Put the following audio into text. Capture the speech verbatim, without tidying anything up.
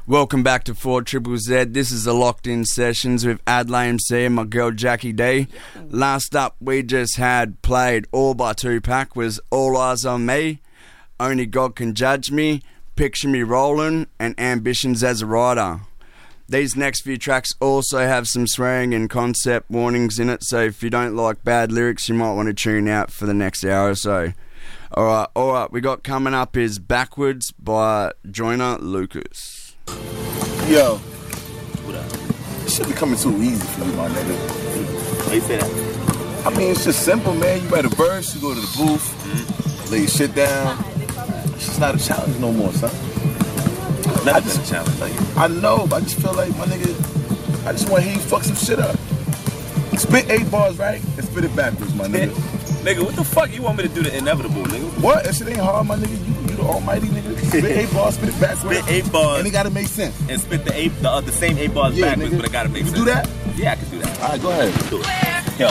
Welcome back to four Triple Z. This is the Locked In Sessions with Adlai M C and my girl Jackie D. Last up, we just had played All by Tupac was All Eyes on Me, Only God Can Judge Me, Picture Me Rollin', and Ambitions as a Writer. These next few tracks also have some swearing and concept warnings in it, so if you don't like bad lyrics, you might want to tune out for the next hour or so. Alright, alright, we got coming up is Backwards by Joyner Lucas. Yo, what up? This shit be coming too easy for you, my nigga. Why you say that? I mean, it's just simple, man. You write a verse, you go to the booth, mm-hmm. lay your shit down. It's just not a challenge no more, son. Never been a challenge, like I know, but I just feel like, my nigga, I just want to hear you fuck some shit up. Spit eight bars, right? And spit it backwards, my nigga. Nigga, what the fuck you want me to do the inevitable, nigga? What? That shit ain't hard, my nigga. You, you the almighty nigga. Spit eight bars, spit it backwards. Spit eight bars. And it gotta make sense. And spit the eight, the, uh, the same eight bars yeah, backwards, nigga. but it gotta make you sense. You do that? Yeah, I can do that. All right, go ahead. Do it.